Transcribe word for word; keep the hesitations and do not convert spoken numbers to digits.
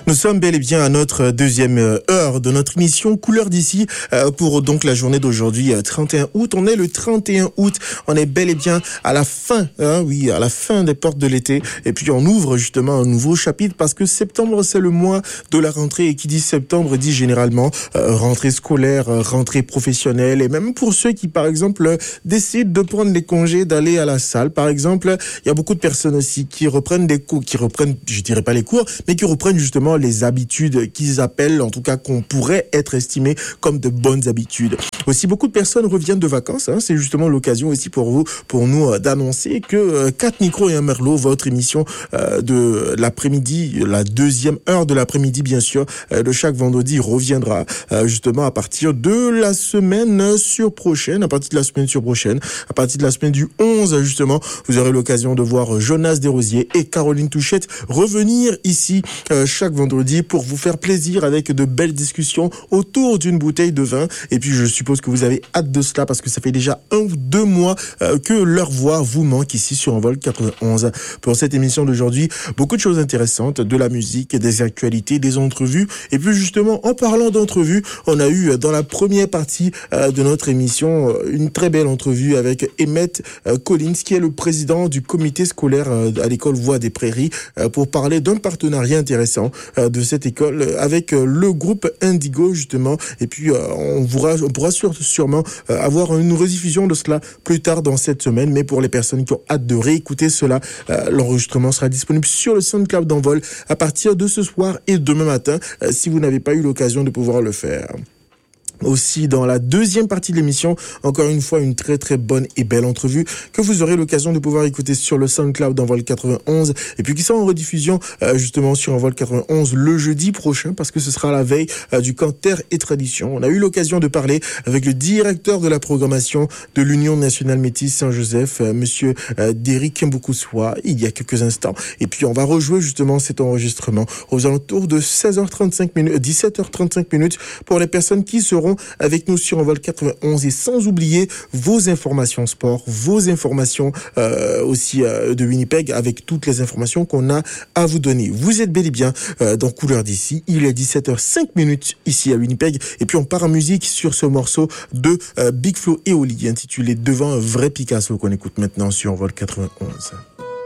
Nous sommes bel et bien à notre deuxième heure de notre émission Couleur d'ici pour donc la journée d'aujourd'hui, trente et un août. On est le trente et un août, on est bel et bien à la fin, hein, oui, à la fin des portes de l'été. Et puis on ouvre justement un nouveau chapitre parce que septembre c'est le mois de la rentrée et qui dit septembre dit généralement euh, rentrée scolaire, euh, rentrée professionnelle et même pour ceux qui par exemple décident de prendre les congés, d'aller à la salle. Par exemple, il y a beaucoup de personnes aussi qui reprennent des cours, qui reprennent, je dirais pas les cours, mais qui reprennent justement les habitudes qu'ils appellent, en tout cas qu'on pourrait être estimé comme de bonnes habitudes. Aussi, beaucoup de personnes reviennent de vacances. Hein, c'est justement l'occasion aussi pour vous, pour nous, euh, d'annoncer que euh, quatre micros et un merlot, votre émission euh, de l'après-midi, la deuxième heure de l'après-midi, bien sûr, euh, de chaque vendredi reviendra euh, justement à partir de la semaine sur prochaine, à partir de la semaine sur prochaine, à partir de la semaine du onze, justement, vous aurez l'occasion de voir Jonas Desrosiers et Caroline Touchette revenir ici euh, chaque vendredi pour vous faire plaisir avec de belles discussions autour d'une bouteille de vin. Et puis je suppose que vous avez hâte de cela parce que ça fait déjà un ou deux mois euh, que leur voix vous manque ici sur Envol quatre-vingt-onze. Pour cette émission d'aujourd'hui, beaucoup de choses intéressantes, de la musique, des actualités, des entrevues. Et puis justement, en parlant d'entrevues, on a eu dans la première partie euh, de notre émission euh, une très belle entrevue avec Emmett euh, Collins, qui est le président du comité scolaire euh, à l'école Voix des Prairies, euh, pour parler d'un partenariat intéressant euh, de cette école euh, avec euh, le groupe Indigo justement. Et puis euh, on, pourra, on pourra sûr, sûrement euh, avoir une rediffusion de cela plus tard dans cette semaine. Mais pour les personnes qui ont hâte de réécouter cela, euh, l'enregistrement sera disponible sur le SoundCloud d'Envol à partir de ce soir et demain matin euh, si vous n'avez pas eu l'occasion de pouvoir le faire. Aussi, dans la deuxième partie de l'émission, encore une fois, une très très bonne et belle entrevue que vous aurez l'occasion de pouvoir écouter sur le SoundCloud d'Envol quatre-vingt-onze et puis qui sera en rediffusion euh, justement sur Envol quatre-vingt-onze le jeudi prochain parce que ce sera la veille euh, du camp Terre et Tradition. On a eu l'occasion de parler avec le directeur de la programmation de l'Union nationale métisse Saint-Joseph, euh, monsieur euh, Derrick Mboukoussoua, il y a quelques instants. Et puis on va rejouer justement cet enregistrement aux alentours de seize heures trente-cinq minutes, dix-sept heures trente-cinq minutes pour les personnes qui seront avec nous sur Envol quatre-vingt-onze et sans oublier vos informations sport, vos informations euh, aussi euh, de Winnipeg avec toutes les informations qu'on a à vous donner. Vous êtes bel et bien euh, dans Couleur d'ici. Il est dix-sept heures cinq minutes ici à Winnipeg et puis on part en musique sur ce morceau de euh, Big Flo et Oli intitulé Devant un vrai Picasso qu'on écoute maintenant sur Envol quatre-vingt-onze.